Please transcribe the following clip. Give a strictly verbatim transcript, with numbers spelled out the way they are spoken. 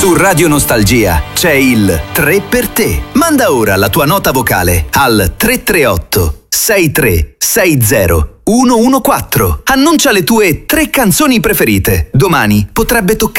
Su Radio Nostalgia c'è il tre per te. Manda ora la tua nota vocale al tre tre otto sei tre sei zero uno uno quattro. Annuncia le tue tre canzoni preferite. Domani potrebbe toccare